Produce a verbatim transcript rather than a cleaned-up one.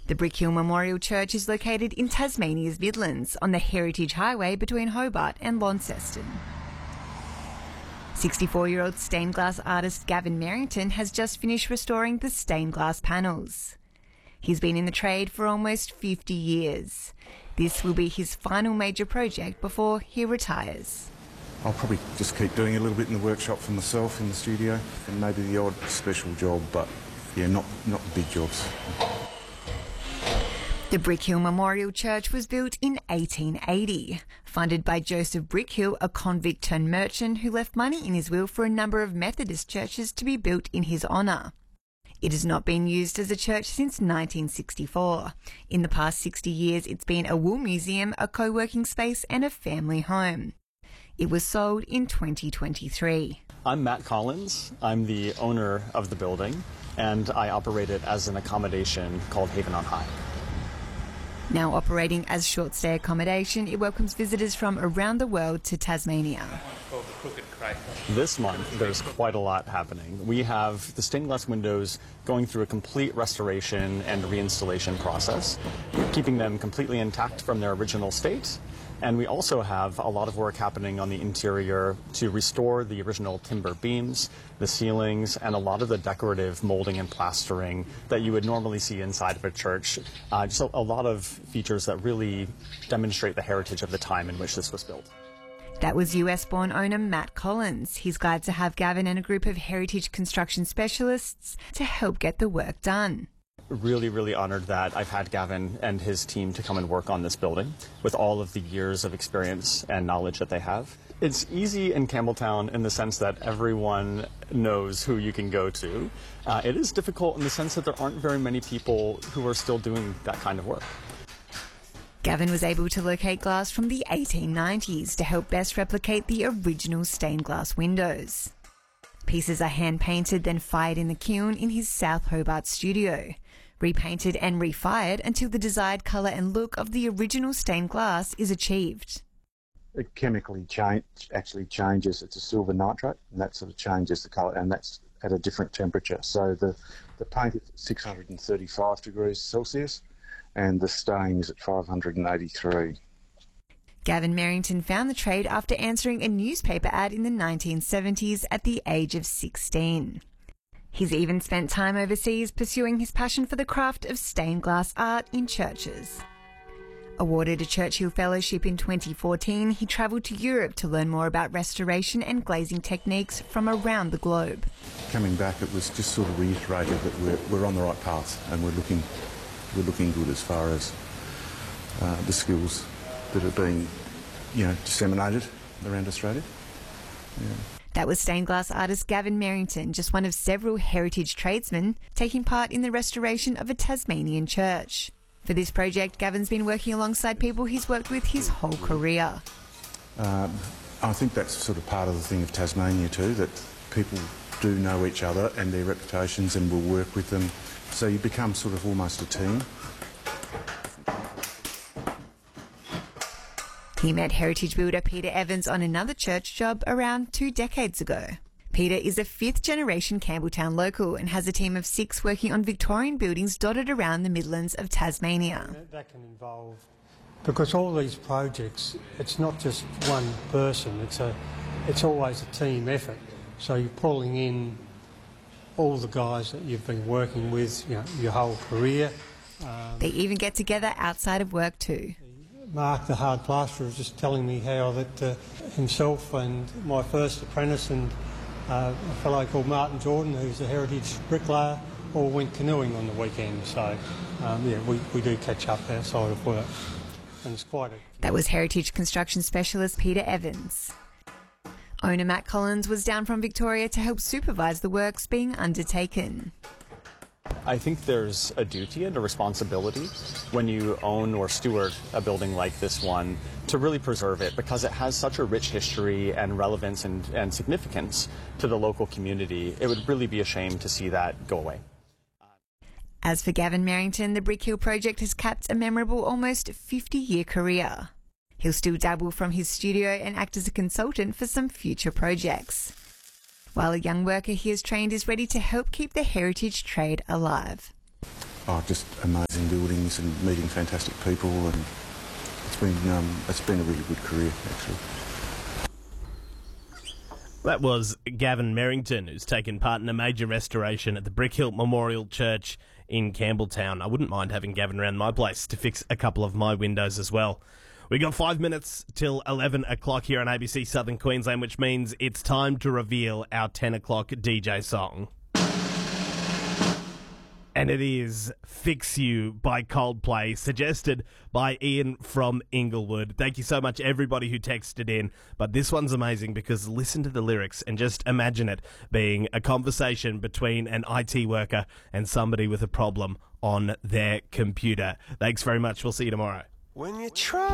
The Brick Hill Memorial Church is located in Tasmania's Midlands on the Heritage Highway between Hobart and Launceston. sixty-four-year-old stained glass artist Gavin Merrington has just finished restoring the stained glass panels. He's been in the trade for almost fifty years. This will be his final major project before he retires. I'll probably just keep doing a little bit in the workshop for myself in the studio, and maybe the odd special job, but yeah, not, not big jobs. The Brick Hill Memorial Church was built in eighteen eighty, funded by Joseph Brickhill, a convict turned merchant who left money in his will for a number of Methodist churches to be built in his honour. It has not been used as a church since nineteen sixty-four. In the past sixty years, it's been a wool museum, a co-working space and a family home. It was sold in twenty twenty-three. I'm Matt Collins. I'm the owner of the building, and I operate it as an accommodation called Haven on High. Now operating as short-stay accommodation, it welcomes visitors from around the world to Tasmania. This month, there's quite a lot happening. We have the stained glass windows going through a complete restoration and reinstallation process, keeping them completely intact from their original state. And we also have a lot of work happening on the interior to restore the original timber beams, the ceilings, and a lot of the decorative molding and plastering that you would normally see inside of a church. Uh, just a, a lot of features that really demonstrate the heritage of the time in which this was built. That was U S-born owner Matt Collins. He's glad to have Gavin and a group of heritage construction specialists to help get the work done. Really, really honored that I've had Gavin and his team to come and work on this building with all of the years of experience and knowledge that they have. It's easy in Campbelltown in the sense that everyone knows who you can go to. Uh, it is difficult in the sense that there aren't very many people who are still doing that kind of work. Gavin was able to locate glass from the eighteen nineties to help best replicate the original stained glass windows. Pieces are hand-painted, then fired in the kiln in his South Hobart studio, repainted and refired until the desired colour and look of the original stained glass is achieved. It chemically change, actually changes. It's a silver nitrate, and that sort of changes the colour, and that's at a different temperature. So the, the paint is at six hundred thirty-five degrees Celsius, and the stain is at five hundred eighty-three. Gavin Merrington found the trade after answering a newspaper ad in the nineteen seventies at the age of sixteen. He's even spent time overseas pursuing his passion for the craft of stained glass art in churches. Awarded a Churchill Fellowship in twenty fourteen, he travelled to Europe to learn more about restoration and glazing techniques from around the globe. Coming back, it was just sort of reiterated that we're, we're on the right path, and we're looking, we're looking good as far as uh, the skills that are being, you know, disseminated around Australia. Yeah. That was stained glass artist Gavin Merrington, just one of several heritage tradesmen taking part in the restoration of a Tasmanian church. For this project, Gavin's been working alongside people he's worked with his whole career. Um, I think that's sort of part of the thing of Tasmania too, that people do know each other and their reputations and will work with them. So you become sort of almost a team. He met heritage builder Peter Evans on another church job around two decades ago. Peter is a fifth-generation Campbelltown local and has a team of six working on Victorian buildings dotted around the Midlands of Tasmania. That can involve, because all these projects, it's not just one person, it's a, it's always a team effort. So you're pulling in all the guys that you've been working with, you know, your whole career. Um, they even get together outside of work too. Mark, the hard plasterer, was just telling me how that uh, himself and my first apprentice and uh, a fellow called Martin Jordan, who's a heritage bricklayer, all went canoeing on the weekend. So, um, yeah, we, we do catch up outside of work. And it's quite a... That was heritage construction specialist Peter Evans. Owner Matt Collins was down from Victoria to help supervise the works being undertaken. I think there's a duty and a responsibility when you own or steward a building like this one to really preserve it, because it has such a rich history and relevance and, and significance to the local community. It would really be a shame to see that go away. As for Gavin Merrington, the Brick Hill project has capped a memorable almost fifty-year career. He'll still dabble from his studio and act as a consultant for some future projects. While a young worker he has trained is ready to help keep the heritage trade alive. oh, just amazing buildings and meeting fantastic people, and it's been um, it's been a really good career actually. That was Gavin Merrington, who's taken part in a major restoration at the Brick Hill Memorial Church in Campbelltown. I wouldn't mind having Gavin around my place to fix a couple of my windows as well. We got five minutes till eleven o'clock here on A B C Southern Queensland, which means it's time to reveal our ten o'clock D J song. And it is Fix You by Coldplay, suggested by Ian from Inglewood. Thank you so much, everybody who texted in. But this one's amazing because listen to the lyrics and just imagine it being a conversation between an I T worker and somebody with a problem on their computer. Thanks very much. We'll see you tomorrow. When you try